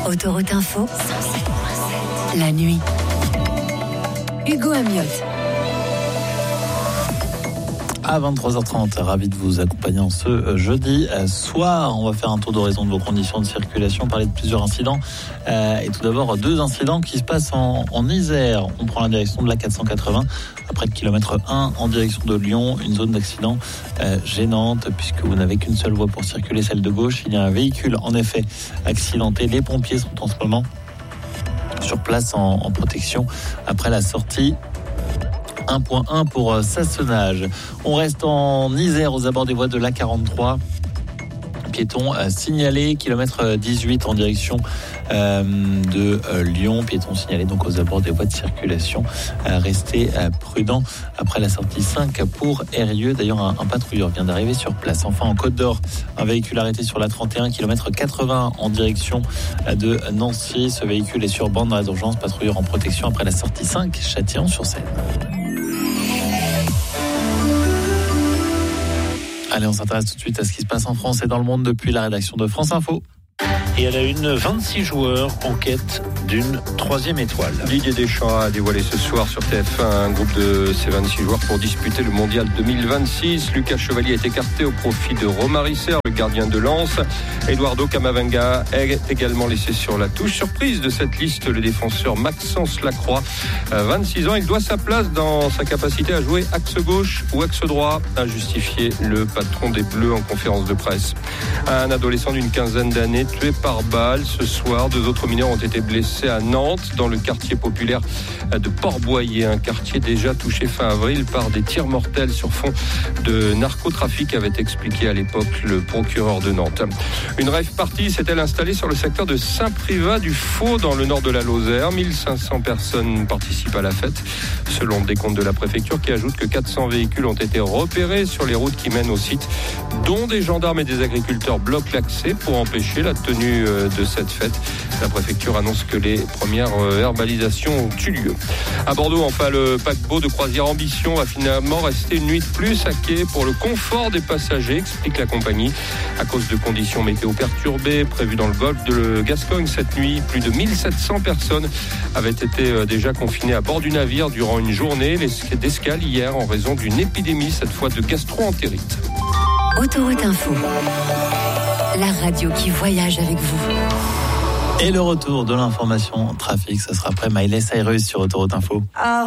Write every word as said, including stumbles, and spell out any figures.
Autoroute Info, la nuit. Hugo Amiotte. À vingt-trois heures trente, ravi de vous accompagner en ce jeudi soir. On va faire un tour d'horizon de vos conditions de circulation, parler de plusieurs incidents. Euh, et tout d'abord, deux incidents qui se passent en, en Isère. On prend la direction de la quatre cent quatre-vingts, après le kilomètre un en direction de Lyon. Une zone d'accident euh, gênante, puisque vous n'avez qu'une seule voie pour circuler, celle de gauche. Il y a un véhicule, en effet, accidenté. Les pompiers sont en ce moment sur place en, en protection après la sortie. un point un pour Sassenage. On reste en Isère, aux abords des voies de l'A quarante-trois. Piéton euh, signalé, kilomètre dix-huit en direction euh, de euh, Lyon. Piéton signalé donc aux abords des voies de circulation. Euh, restez euh, prudents après la sortie cinq pour Eyrieux. D'ailleurs, un, un patrouilleur vient d'arriver sur place. Enfin, en Côte d'Or, un véhicule arrêté sur la trente et un, kilomètre quatre-vingts en direction de Nancy. Ce véhicule est sur bande dans les urgences. Patrouilleur en protection après la sortie cinq, Châtillon-sur-Seine. Allez, on s'intéresse tout de suite à ce qui se passe en France et dans le monde depuis la rédaction de France Info. Et elle a une vingt-six joueurs en quête d'une troisième étoile. Didier Deschamps a dévoilé ce soir sur T F un un groupe de ces vingt-six joueurs pour disputer le mondial deux mille vingt-six. Lucas Chevalier est écarté au profit de Romain Risser, le gardien de Lens. Eduardo Camavinga est également laissé sur la touche. Surprise de cette liste, le défenseur Maxence Lacroix. vingt-six ans, il doit sa place dans sa capacité à jouer axe gauche ou axe droit, a justifié le patron des Bleus en conférence de presse. Un adolescent d'une quinzaine d'années tué par balle ce soir. Deux autres mineurs ont été blessés à Nantes, dans le quartier populaire de Port-Boyer, un quartier déjà touché fin avril par des tirs mortels sur fond de narcotrafic, avait expliqué à l'époque le procureur de Nantes. Une rave party s'est-elle installée sur le secteur de Saint-Privat-du-Faux, dans le nord de la Lozère. mille cinq cents personnes participent à la fête, selon le décompte de la préfecture, qui ajoute que quatre cents véhicules ont été repérés sur les routes qui mènent au site, dont des gendarmes et des agriculteurs bloquent l'accès pour empêcher la tenue de cette fête. La préfecture annonce que les premières verbalisations ont eu lieu. À Bordeaux, enfin, le paquebot de croisière Ambition va finalement rester une nuit de plus à quai pour le confort des passagers, explique la compagnie. À cause de conditions météo perturbées prévues dans le golfe de Gascogne cette nuit, plus de mille sept cents personnes avaient été déjà confinées à bord du navire durant une journée d'escale hier en raison d'une épidémie, cette fois de gastro-entérite. Autoroute Info, la radio qui voyage avec vous. Et le retour de l'information trafic, ça sera après Miley Cyrus sur Autoroute Info. Ah.